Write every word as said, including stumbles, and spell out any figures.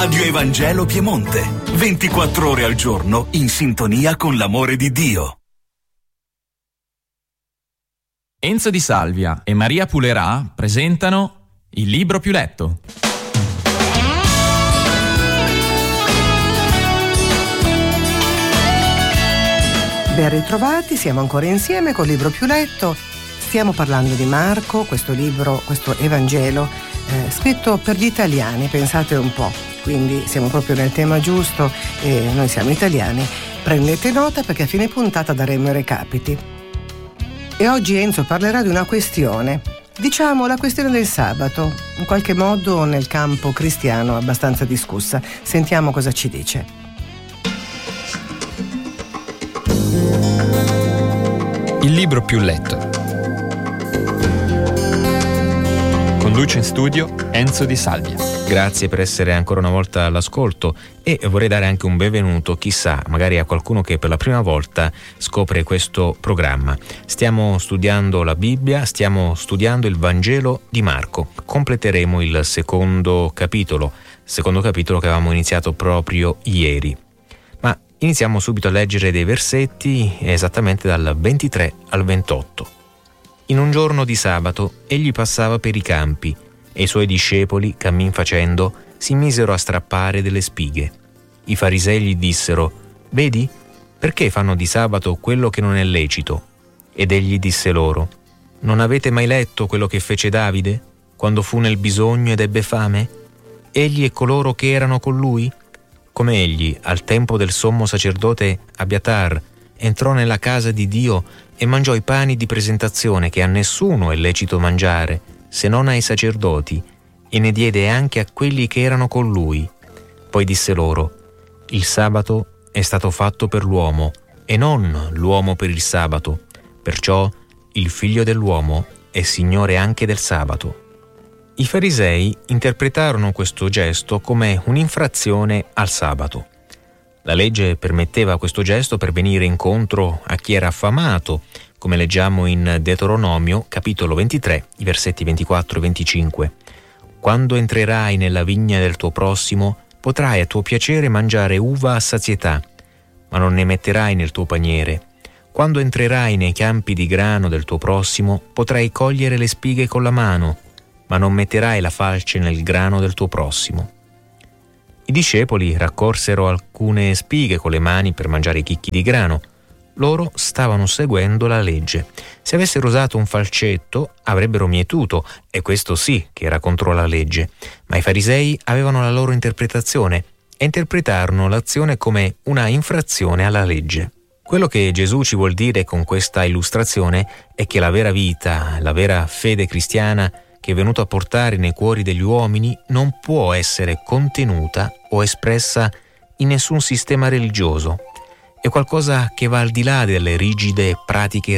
Radio Evangelo Piemonte, ventiquattro ore al giorno in sintonia con l'amore di Dio. Enzo Di Salvia e Maria Pulerà presentano Il libro più letto. Ben ritrovati, siamo ancora insieme col libro più letto. Stiamo parlando di Marco, questo libro, questo Evangelo, eh, scritto per gli italiani, pensate un po'. Quindi siamo proprio nel tema giusto e noi siamo italiani. Prendete nota perché a fine puntata daremo i recapiti. E oggi Enzo parlerà di una questione, diciamo la questione del sabato, in qualche modo nel campo cristiano abbastanza discussa. Sentiamo cosa ci dice. Il libro più letto. Conduce in studio Enzo Di Salvia. Grazie per essere ancora una volta all'ascolto e vorrei dare anche un benvenuto, chissà, magari a qualcuno che per la prima volta scopre questo programma. Stiamo studiando la Bibbia, stiamo studiando il Vangelo di Marco. Completeremo il secondo capitolo, secondo capitolo che avevamo iniziato proprio ieri. Ma iniziamo subito a leggere dei versetti esattamente dal ventitré al ventotto. In un giorno di sabato egli passava per i campi e i suoi discepoli, cammin facendo, si misero a strappare delle spighe. I farisei gli dissero: «Vedi, perché fanno di sabato quello che non è lecito?» Ed egli disse loro: «Non avete mai letto quello che fece Davide, quando fu nel bisogno ed ebbe fame? Egli e coloro che erano con lui? Come egli, al tempo del sommo sacerdote Abiatar, entrò nella casa di Dio e mangiò i pani di presentazione che a nessuno è lecito mangiare, se non ai sacerdoti, e ne diede anche a quelli che erano con lui. Poi disse loro: il sabato è stato fatto per l'uomo, e non l'uomo per il sabato. Perciò il figlio dell'uomo è signore anche del sabato». I farisei interpretarono questo gesto come un'infrazione al sabato. La legge permetteva questo gesto per venire incontro a chi era affamato, come leggiamo in Deuteronomio, capitolo ventitré, i versetti ventiquattro e venticinque. «Quando entrerai nella vigna del tuo prossimo, potrai a tuo piacere mangiare uva a sazietà, ma non ne metterai nel tuo paniere. Quando entrerai nei campi di grano del tuo prossimo, potrai cogliere le spighe con la mano, ma non metterai la falce nel grano del tuo prossimo». I discepoli raccolsero alcune spighe con le mani per mangiare i chicchi di grano. Loro stavano seguendo la legge. Se avessero usato un falcetto avrebbero mietuto, e questo sì che era contro la legge. Ma i farisei avevano la loro interpretazione e interpretarono l'azione come una infrazione alla legge. Quello che Gesù ci vuol dire con questa illustrazione è che la vera vita, la vera fede cristiana che è venuto a portare nei cuori degli uomini non può essere contenuta o espressa in nessun sistema religioso. È qualcosa che va al di là delle rigide pratiche